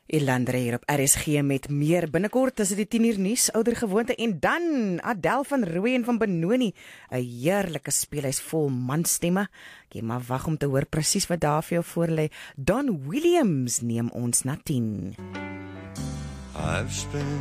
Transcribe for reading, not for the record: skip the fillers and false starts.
Elandre hier op RSG met meer. Binnekort is dit die 10 uur nuus, ouer gewoonte, en dan Adel van Rooyen van Benoni, 'n heerlike speel, hy's vol manstemme. Ek maar wag om te hoor presies wat daar vir jou voorlê. Don Williams neem ons na 10.